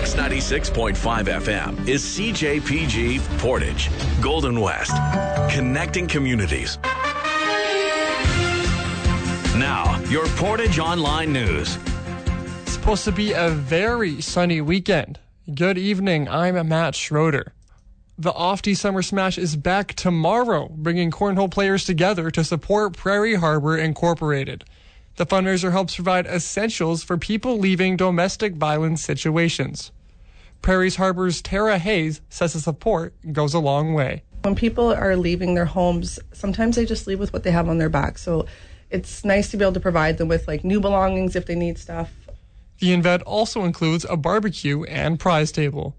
Mix 96.5 FM is CJPG Portage, Golden West, connecting communities. Now, your Portage Online News. It's supposed to be a very sunny weekend. Good evening, I'm Matt Schroeder. The Ofty Summer Smash is back tomorrow, bringing cornhole players together to support Prairie Harbor Incorporated. The fundraiser helps provide essentials for people leaving domestic violence situations. Prairie Harbor's Tara Hayes says the support goes a long way. When people are leaving their homes, sometimes they just leave with what they have on their back. So it's nice to be able to provide them with new belongings if they need stuff. The event also includes a barbecue and prize table.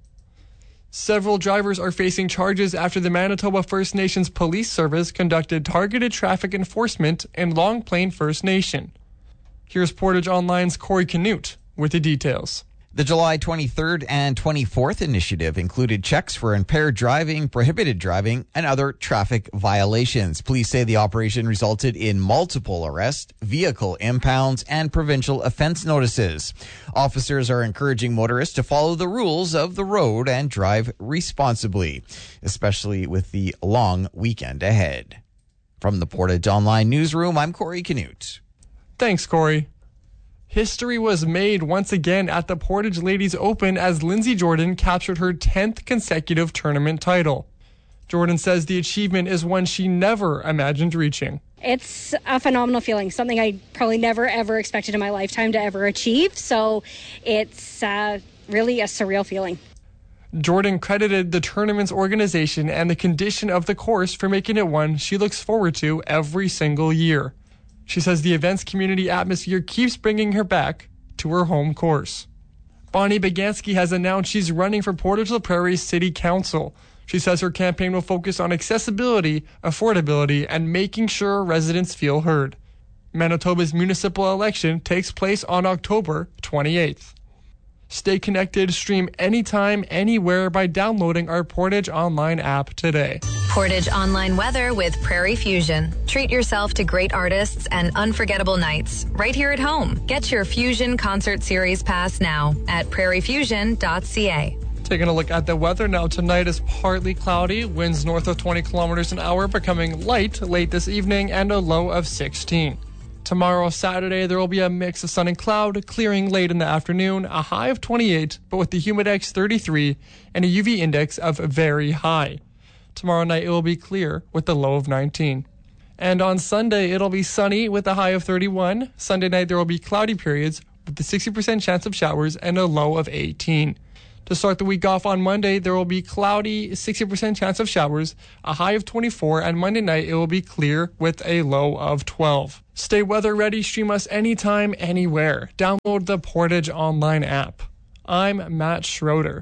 Several drivers are facing charges after the Manitoba First Nations Police Service conducted targeted traffic enforcement in Long Plain First Nation. Here's Portage Online's Corey Canute with the details. The July 23rd and 24th initiative included checks for impaired driving, prohibited driving, and other traffic violations. Police say the operation resulted in multiple arrests, vehicle impounds, and provincial offense notices. Officers are encouraging motorists to follow the rules of the road and drive responsibly, especially with the long weekend ahead. From the Portage Online Newsroom, I'm Corey Canute. Thanks, Corey. History was made once again at the Portage Ladies Open as Lindsay Jordan captured her 10th consecutive tournament title. Jordan says the achievement is one she never imagined reaching. It's a phenomenal feeling, something I probably never, ever expected in my lifetime to ever achieve. So it's really a surreal feeling. Jordan credited the tournament's organization and the condition of the course for making it one she looks forward to every single year. She says the event's community atmosphere keeps bringing her back to her home course. Bonnie Bagansky has announced she's running for Portage La Prairie City Council. She says her campaign will focus on accessibility, affordability, and making sure residents feel heard. Manitoba's municipal election takes place on October 28th. Stay connected, stream anytime, anywhere by downloading our Portage Online app today. Portage Online weather with Prairie Fusion. Treat yourself to great artists and unforgettable nights right here at home. Get your Fusion Concert Series pass now at prairiefusion.ca. Taking a look at the weather now. Tonight is partly cloudy, winds north of 20 kilometers an hour, becoming light late this evening, and a low of 16. Tomorrow, Saturday, there will be a mix of sun and cloud, clearing late in the afternoon, a high of 28, but with the humidex 33 and a UV index of very high. Tomorrow night, it will be clear with a low of 19. And on Sunday, it'll be sunny with a high of 31. Sunday night, there will be cloudy periods with a 60% chance of showers and a low of 18. To start the week off on Monday, there will be cloudy, 60% chance of showers, a high of 24, and Monday night it will be clear with a low of 12. Stay weather ready, stream us anytime, anywhere. Download the Portage Online app. I'm Matt Schroeder.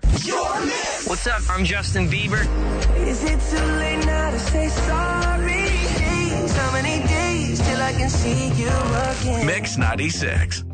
What's up? I'm Justin Bieber. Is it too late now to say sorry? So many days till I can see you again. Mix 96.